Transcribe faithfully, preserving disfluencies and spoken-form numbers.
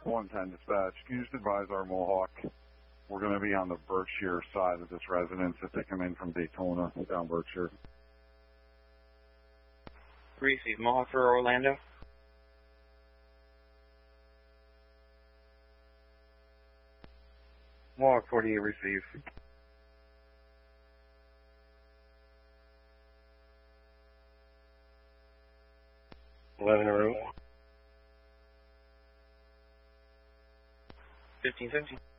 one ten dispatch, can you just advise our Mohawk? We're going to be on the Berkshire side of this residence if they come in from Daytona down Berkshire. Receive Mohawk for Orlando. Mohawk forty-eight, receive. eleven route. fifteen fifteen.